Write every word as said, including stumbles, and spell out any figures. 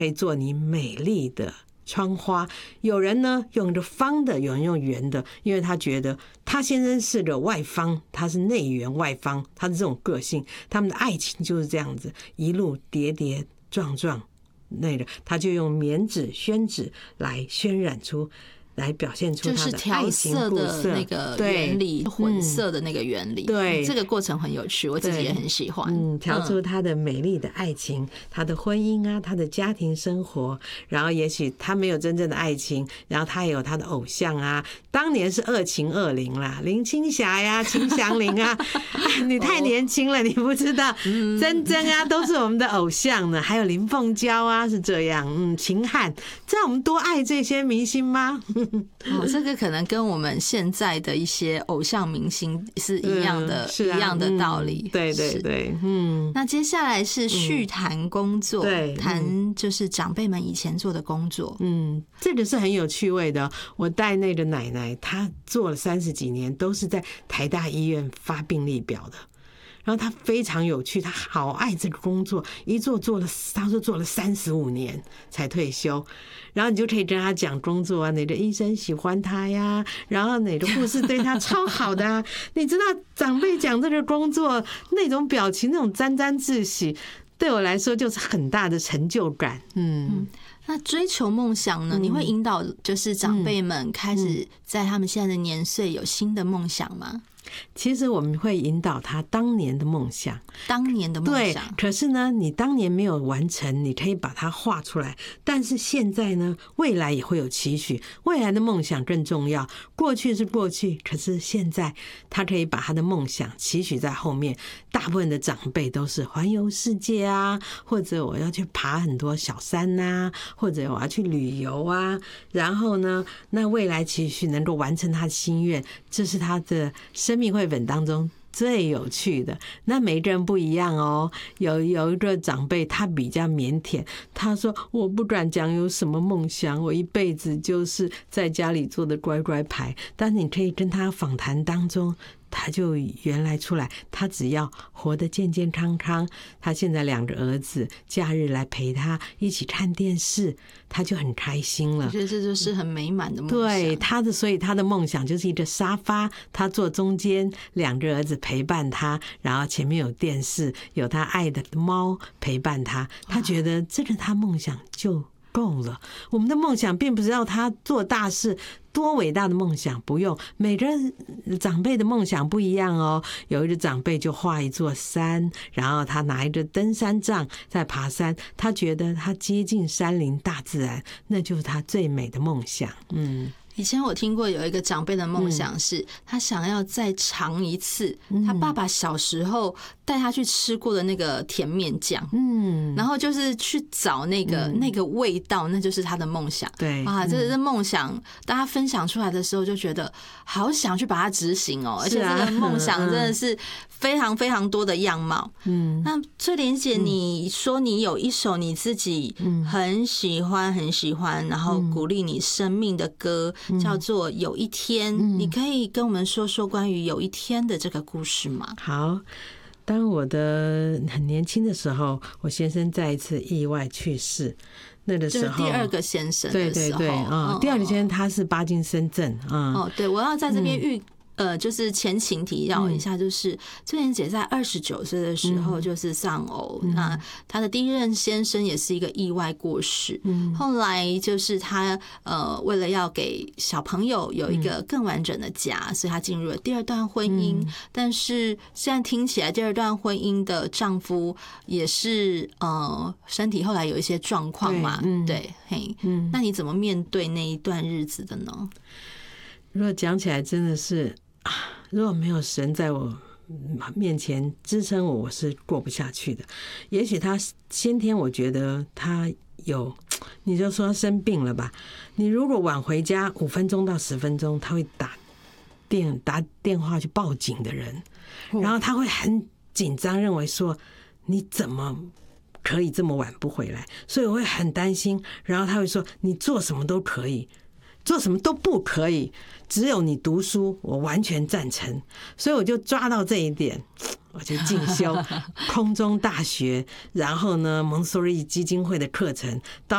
可以做你美丽的窗花。有人呢用着方的，有人用圆的，因为他觉得他先生是个外方，他是内圆外方，他是这种个性，他们的爱情就是这样子，一路跌跌撞撞，那个他就用棉纸、宣纸来渲染出。来表现出它的爱情故事， 就是调色的那个原理，混色的那个原理。对，这个过程很有趣，我自己也很喜欢。 嗯，调出它的美丽的爱情，他的婚姻啊，他的家庭生活。然后也许他没有真正的爱情，然后他也有他的偶像啊。当年是二秦二林啦，林青霞呀、秦祥林啊，你太年轻了，你不知道，珍珍啊都是我们的偶像呢。还有林凤娇啊，是这样。嗯，秦汉，知道我们多爱这些明星吗？ 哦，这个可能跟我们现在的一些偶像明星是一样的，嗯啊、一样的道理。 嗯、对对对，嗯。 那接下来是叙谈工作，对、嗯，谈就是长辈们以前做的工作。 嗯，这个是很有趣味的。我带那个奶奶，她做了三十几年，都是在台大医院发病历表的。然后他非常有趣，他好爱这个工作，一做做了，他说做了三十五年才退休。然后你就可以跟他讲工作啊，哪个医生喜欢他呀，然后哪个护士对他超好的啊。你知道长辈讲这个工作那种表情，那种沾沾自喜，对我来说就是很大的成就感。嗯。嗯， 那追求梦想呢？你会引导就是长辈们开始在他们现在的年岁有新的梦想吗？ 其实我们会引导他当年的梦想， 当年的梦想。 对，可是呢，你当年没有完成，你可以把它画出来。但是现在呢，未来也会有期许，未来的梦想更重要。过去是过去，可是现在他可以把他的梦想期许在后面。大部分的长辈都是环游世界啊，或者我要去爬很多小山啊，或者我要去旅游啊。然后呢，那未来期许能够完成他的心愿，这是他的生命绘本当中最有趣的。那每个人不一样哦，有有一个长辈他比较腼腆，他说我不敢讲有什么梦想，我一辈子就是在家里做的乖乖牌。但你可以跟他访谈当中，他就原来出来，他只要活得健健康康。他现在两个儿子假日来陪他一起看电视，他就很开心了。 我觉得这就是很美满的梦想。 对，他的所以他的梦想就是一个沙发，他坐中间，两个儿子陪伴他，然后前面有电视，有他爱的猫陪伴他。他觉得这个他梦想就够了。我们的梦想并不是要他做大事，多伟大的梦想不用。每个人长辈的梦想不一样哦。有一个长辈就画一座山，然后他拿一个登山杖在爬山，他觉得他接近山林大自然，那就是他最美的梦想。嗯。 以前我听过有一个长辈的梦想是，他想要再尝一次他爸爸小时候带他去吃过的那个甜面酱，嗯，然后就是去找那个那个味道，那就是他的梦想。 对啊，这是梦想，大家分享出来的时候就觉得好想去把它执行哦，而且这个梦想真的是非常非常多的样貌。嗯，那翠莲姐，你说你有一首你自己很喜欢很喜欢，然后鼓励你生命的歌。叫做有一天，嗯，你可以跟我们说说关于有一天的这个故事吗？ 好，当我的很年轻的时候，我先生再一次意外去世，那个时候就是第二个先生的时候， 对对对啊，嗯，第二个先生他是帕金森症啊。 哦，对，我要在这边预。嗯呃，就是前情提要一下，就是翠莲姐在二十九岁的时候就是丧偶，嗯，那她的第一任先生也是一个意外过世，嗯，后来就是她呃为了要给小朋友有一个更完整的家，嗯，所以她进入了第二段婚姻，嗯，但是现在听起来第二段婚姻的丈夫也是呃身体后来有一些状况嘛，对，嗯，对，嘿，嗯，那你怎么面对那一段日子的呢？ 如果讲起来真的是啊，如果没有神在我面前支撑我，我是过不下去的。也许他先天我觉得他有，你就说生病了吧，你如果晚回家五分钟到十分钟，他会打电打电话去报警的人，然后他会很紧张，认为说你怎么可以这么晚不回来，所以我会很担心。然后他会说你做什么都可以，做什么都不可以，只有你读书，我完全赞成。所以我就抓到这一点，我就进修空中大学，然后呢蒙索利基金会的课程，到